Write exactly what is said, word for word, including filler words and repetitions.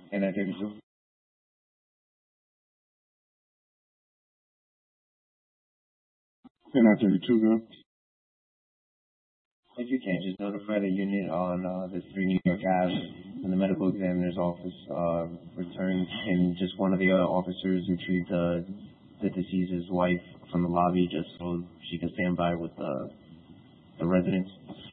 And that thirty-two. And that thirty-two, go. If you can, just notify the unit on uh, the three New York Ave when the medical examiner's office uh, returns, and just one of the other officers retrieved uh, the deceased's wife from the lobby just so she can stand by with uh, the residents.